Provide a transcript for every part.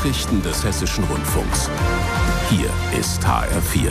Nachrichten des Hessischen Rundfunks. Hier ist HR4.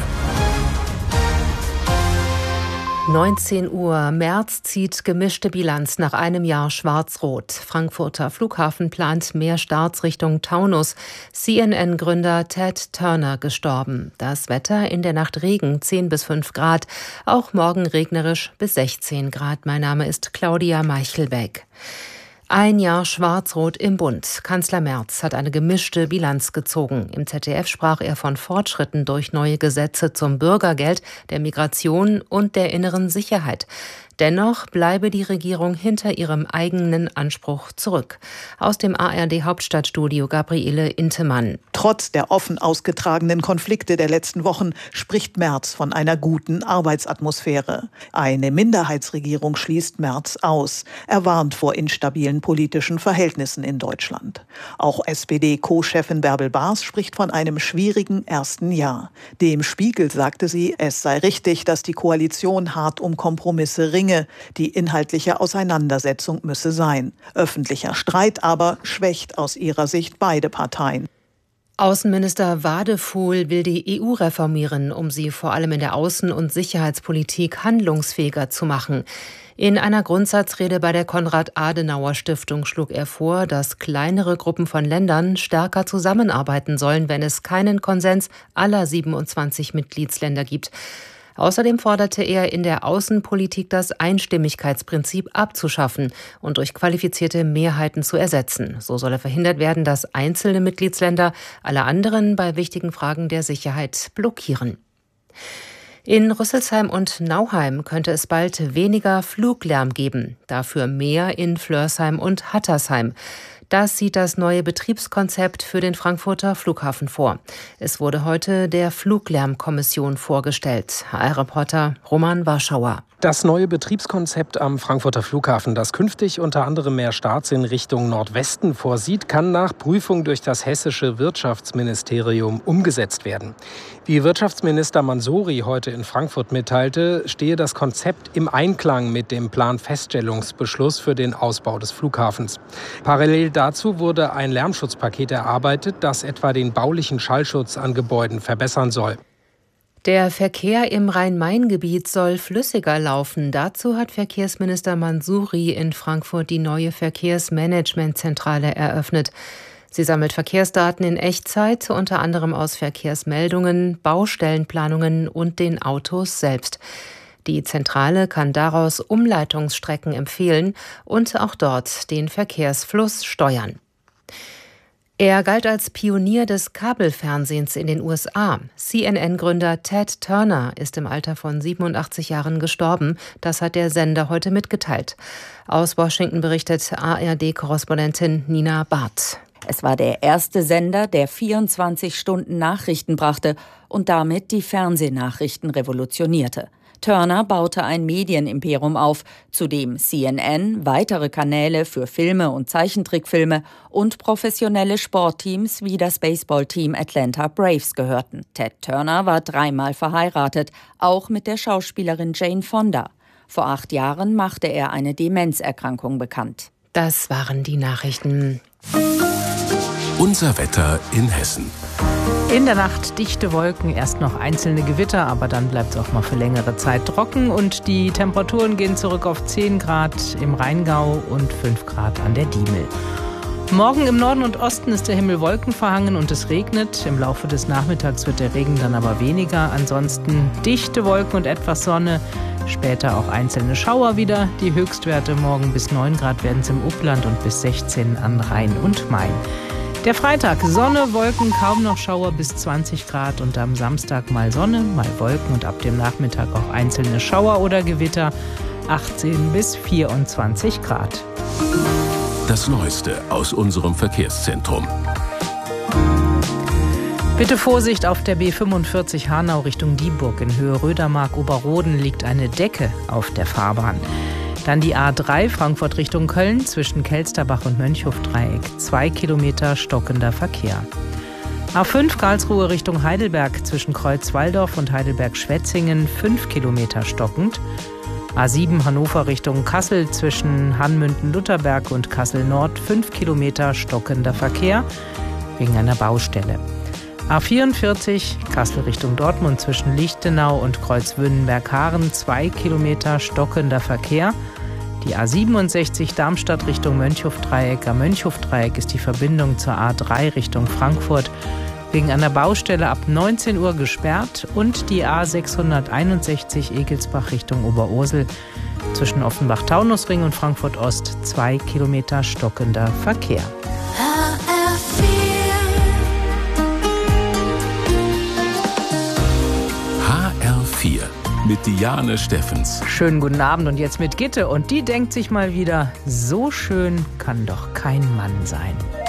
19 Uhr. Merz zieht gemischte Bilanz nach einem Jahr Schwarz-Rot. Frankfurter Flughafen plant mehr Starts Richtung Taunus. CNN-Gründer Ted Turner gestorben. Das Wetter in der Nacht Regen 10 bis 5 Grad. Auch morgen regnerisch bis 16 Grad. Mein Name ist Claudia Meichelbeck. Ein Jahr Schwarz-Rot im Bund. Kanzler Merz hat eine gemischte Bilanz gezogen. Im ZDF sprach er von Fortschritten durch neue Gesetze zum Bürgergeld, der Migration und der inneren Sicherheit. Dennoch bleibe die Regierung hinter ihrem eigenen Anspruch zurück. Aus dem ARD-Hauptstadtstudio Gabriele Intemann. Trotz der offen ausgetragenen Konflikte der letzten Wochen spricht Merz von einer guten Arbeitsatmosphäre. Eine Minderheitsregierung schließt Merz aus. Er warnt vor instabilen politischen Verhältnissen in Deutschland. Auch SPD-Co-Chefin Bärbel Baas spricht von einem schwierigen ersten Jahr. Dem Spiegel sagte sie, es sei richtig, dass die Koalition hart um Kompromisse ringe. Die inhaltliche Auseinandersetzung müsse sein. Öffentlicher Streit aber schwächt aus ihrer Sicht beide Parteien. Außenminister Wadefuhl will die EU reformieren, um sie vor allem in der Außen- und Sicherheitspolitik handlungsfähiger zu machen. In einer Grundsatzrede bei der Konrad-Adenauer-Stiftung schlug er vor, dass kleinere Gruppen von Ländern stärker zusammenarbeiten sollen, wenn es keinen Konsens aller 27 Mitgliedsländer gibt. Außerdem forderte er in der Außenpolitik das Einstimmigkeitsprinzip abzuschaffen und durch qualifizierte Mehrheiten zu ersetzen. So solle verhindert werden, dass einzelne Mitgliedsländer alle anderen bei wichtigen Fragen der Sicherheit blockieren. In Rüsselsheim und Nauheim könnte es bald weniger Fluglärm geben, dafür mehr in Flörsheim und Hattersheim. Das sieht das neue Betriebskonzept für den Frankfurter Flughafen vor. Es wurde heute der Fluglärmkommission vorgestellt. HR-Reporter Roman Warschauer. Das neue Betriebskonzept am Frankfurter Flughafen, das künftig unter anderem mehr Starts in Richtung Nordwesten vorsieht, kann nach Prüfung durch das hessische Wirtschaftsministerium umgesetzt werden. Wie Wirtschaftsminister Mansouri heute in Frankfurt mitteilte, stehe das Konzept im Einklang mit dem Planfeststellungsbeschluss für den Ausbau des Flughafens. Parallel dazu wurde ein Lärmschutzpaket erarbeitet, das etwa den baulichen Schallschutz an Gebäuden verbessern soll. Der Verkehr im Rhein-Main-Gebiet soll flüssiger laufen. Dazu hat Verkehrsminister Mansouri in Frankfurt die neue Verkehrsmanagementzentrale eröffnet. Sie sammelt Verkehrsdaten in Echtzeit, unter anderem aus Verkehrsmeldungen, Baustellenplanungen und den Autos selbst. Die Zentrale kann daraus Umleitungsstrecken empfehlen und auch dort den Verkehrsfluss steuern. Er galt als Pionier des Kabelfernsehens in den USA. CNN-Gründer Ted Turner ist im Alter von 87 Jahren gestorben. Das hat der Sender heute mitgeteilt. Aus Washington berichtet ARD-Korrespondentin Nina Barth. Es war der erste Sender, der 24 Stunden Nachrichten brachte und damit die Fernsehnachrichten revolutionierte. Turner baute ein Medienimperium auf, zu dem CNN, weitere Kanäle für Filme und Zeichentrickfilme und professionelle Sportteams wie das Baseballteam Atlanta Braves gehörten. Ted Turner war 3-mal verheiratet, auch mit der Schauspielerin Jane Fonda. Vor 8 Jahren machte er eine Demenzerkrankung bekannt. Das waren die Nachrichten. Unser Wetter in Hessen. In der Nacht dichte Wolken, erst noch einzelne Gewitter, aber dann bleibt es auch mal für längere Zeit trocken und die Temperaturen gehen zurück auf 10 Grad im Rheingau und 5 Grad an der Diemel. Morgen im Norden und Osten ist der Himmel wolkenverhangen und es regnet. Im Laufe des Nachmittags wird der Regen dann aber weniger. Ansonsten dichte Wolken und etwas Sonne. Später auch einzelne Schauer wieder. Die Höchstwerte morgen bis 9 Grad werden es im Upland und bis 16 an Rhein und Main. Der Freitag, Sonne, Wolken, kaum noch Schauer bis 20 Grad und am Samstag mal Sonne, mal Wolken und ab dem Nachmittag auch einzelne Schauer oder Gewitter, 18 bis 24 Grad. Das Neueste aus unserem Verkehrszentrum. Bitte Vorsicht, auf der B45 Hanau Richtung Dieburg in Höhe Rödermark-Oberroden liegt eine Decke auf der Fahrbahn. Dann die A3 Frankfurt Richtung Köln zwischen Kelsterbach und Mönchhof-Dreieck. 2 Kilometer stockender Verkehr. A5 Karlsruhe Richtung Heidelberg zwischen Kreuzwaldorf und Heidelberg-Schwetzingen. 5 Kilometer stockend. A7 Hannover Richtung Kassel zwischen Hanmünden-Lutherberg und Kassel-Nord. 5 Kilometer stockender Verkehr. wegen einer Baustelle. A44 Kassel Richtung Dortmund zwischen Lichtenau und Kreuzwünnenberg-Haaren 2 Kilometer stockender Verkehr. Die A67 Darmstadt Richtung Mönchhofdreieck. Am Mönchhofdreieck ist die Verbindung zur A3 Richtung Frankfurt wegen einer Baustelle ab 19 Uhr gesperrt. Und die A661 Egelsbach Richtung Oberursel zwischen Offenbach-Taunusring und Frankfurt-Ost 2 Kilometer stockender Verkehr. HR4 mit Diane Steffens. Schönen guten Abend und jetzt mit Gitte. Und die denkt sich mal wieder, so schön kann doch kein Mann sein.